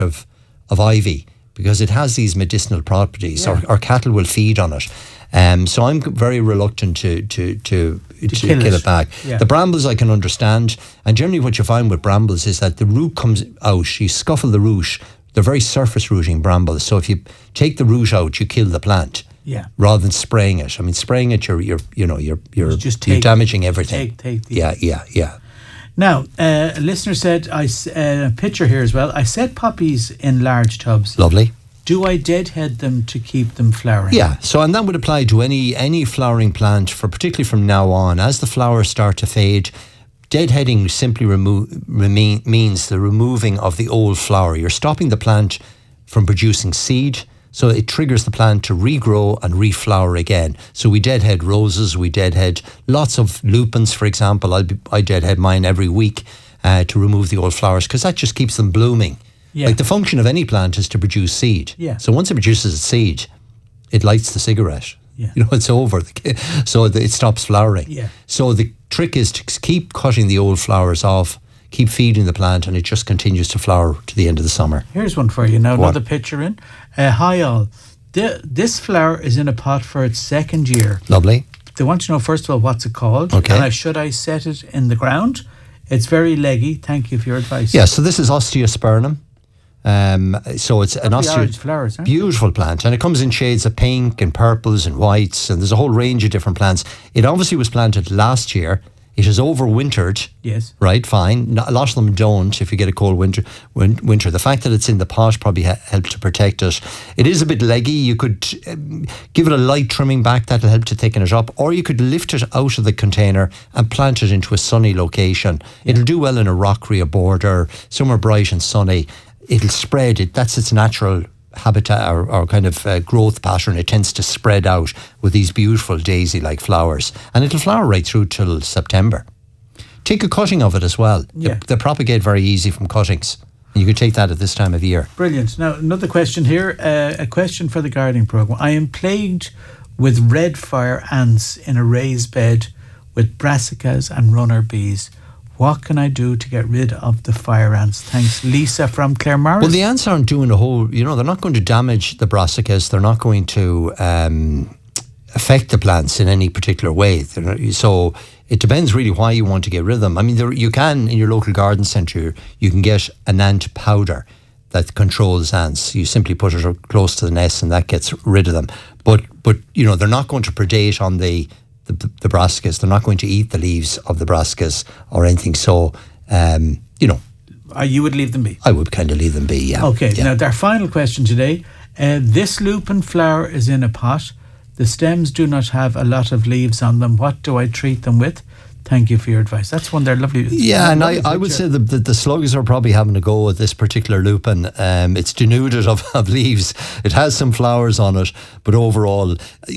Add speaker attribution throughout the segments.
Speaker 1: of ivy because it has these medicinal properties. Our cattle will feed on it. So I'm very reluctant to kill it back. Yeah. The brambles I can understand, and generally what you find with brambles is that the root comes out. You scuffle the root. They're very surface rooting brambles. So if you take the root out, you kill the plant.
Speaker 2: Yeah.
Speaker 1: Rather than spraying it. I mean, spraying it, you're damaging everything. Yeah.
Speaker 2: Now, a listener said, a picture here as well. I set poppies in large tubs.
Speaker 1: Lovely.
Speaker 2: Do I deadhead them to keep them flowering?
Speaker 1: Yeah. So, and that would apply to any flowering plant, particularly from now on, as the flowers start to fade. Deadheading simply means the removing of the old flower. You're stopping the plant from producing seed. So it triggers the plant to regrow and reflower again. So we deadhead roses, we deadhead lots of lupins, for example. I deadhead mine every week to remove the old flowers because that just keeps them blooming. Yeah. Like the function of any plant is to produce seed.
Speaker 2: Yeah.
Speaker 1: So once it produces its seed, it lights the cigarette.
Speaker 2: Yeah.
Speaker 1: It's over. So it stops flowering.
Speaker 2: Yeah.
Speaker 1: So the trick is to keep cutting the old flowers off, keep feeding the plant, and it just continues to flower to the end of the summer.
Speaker 2: Here's one for you now. Another picture in. Hi all. This flower is in a pot for its second year.
Speaker 1: Lovely.
Speaker 2: They want to know first of all what's it called.
Speaker 1: Okay.
Speaker 2: And should I set it in the ground? It's very leggy. Thank you for your advice.
Speaker 1: Yeah. So this is Osteospermum. So it's an
Speaker 2: flowers,
Speaker 1: beautiful plant, and it comes in shades of pink and purples and whites, and there's a whole range of different plants. It obviously was planted last year. It has overwintered.
Speaker 2: Yes.
Speaker 1: Right, fine. A lot of them don't if you get a cold winter. The fact that it's in the pot probably helped to protect it. It is a bit leggy. You could give it a light trimming back. That'll help to thicken it up. Or you could lift it out of the container and plant it into a sunny location. Yeah. It'll do well in a rockery, a border, somewhere bright and sunny. It'll spread. That's its natural habitat or kind of growth pattern. It tends to spread out with these beautiful daisy-like flowers, and it'll flower right through till September. Take a cutting of it as well.
Speaker 2: Yeah.
Speaker 1: They propagate very easy from cuttings. You can take that at this time of year.
Speaker 2: Brilliant. Now another question here, a question for the gardening programme. I am plagued with red fire ants in a raised bed with brassicas and runner bees. What can I do to get rid of the fire ants? Thanks, Lisa from Claremorris.
Speaker 1: Well, the ants aren't doing a whole, they're not going to damage the brassicas. They're not going to affect the plants in any particular way. So it depends really why you want to get rid of them. I mean, you can, in your local garden centre, you can get an ant powder that controls ants. You simply put it close to the nest and that gets rid of them. But they're not going to predate on the brassicas. They're not going to eat the leaves of the brassicas or anything. So,
Speaker 2: you would leave them be?
Speaker 1: I would kind of leave them be, yeah.
Speaker 2: Okay,
Speaker 1: yeah.
Speaker 2: Now our final question today. This lupin flower is in a pot. The stems do not have a lot of leaves on them. What do I treat them with? Thank you for your advice. That's one they're lovely.
Speaker 1: Yeah, and I would say the slugs are probably having a go at this particular lupin. It's denuded of leaves. It has some flowers on it, but overall,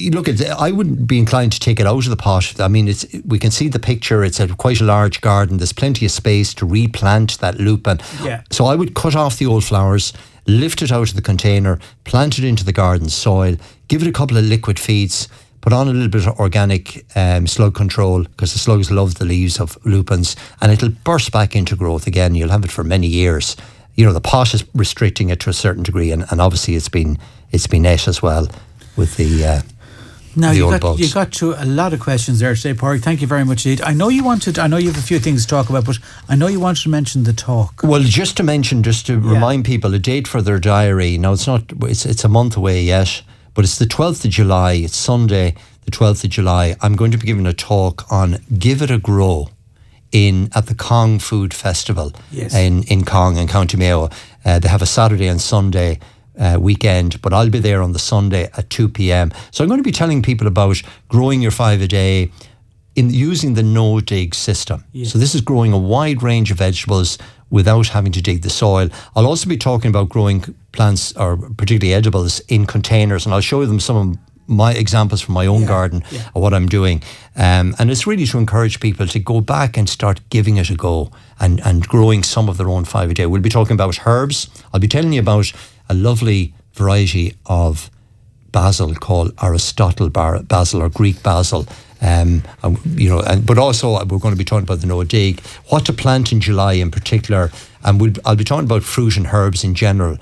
Speaker 1: I wouldn't be inclined to take it out of the pot. I mean, we can see the picture. It's quite a large garden. There's plenty of space to replant that lupin.
Speaker 2: Yeah.
Speaker 1: So I would cut off the old flowers, lift it out of the container, plant it into the garden soil, give it a couple of liquid feeds, put on a little bit of organic slug control because the slugs love the leaves of lupins, and it'll burst back into growth again. You'll have it for many years. The pot is restricting it to a certain degree, and obviously it's been et as well with the old bugs.
Speaker 2: You got to a lot of questions there today, Pádraig. Thank you very much indeed. I know you have a few things to talk about, but I know you wanted to mention the talk.
Speaker 1: Well, just to remind people a date for their diary. Now it's a month away yet, but it's the 12th of July. It's Sunday, the 12th of July. I'm going to be giving a talk on Give It a Grow at the Cong Food Festival.
Speaker 2: Yes.
Speaker 1: in Cong in County Mayo. They have a Saturday and Sunday weekend, but I'll be there on the Sunday at 2 p.m. So I'm going to be telling people about growing your 5 a day in using the no-dig system.
Speaker 2: Yes.
Speaker 1: So this is growing a wide range of vegetables without having to dig the soil. I'll also be talking about growing plants, or particularly edibles, in containers, and I'll show them some of my examples from my own garden of what I'm doing. And it's really to encourage people to go back and start giving it a go and growing some of their own 5 a day. We'll be talking about herbs. I'll be telling you about a lovely variety of basil called Aristotle basil or Greek basil. But also we're going to be talking about the no dig, what to plant in July in particular, and I'll be talking about fruit and herbs in general.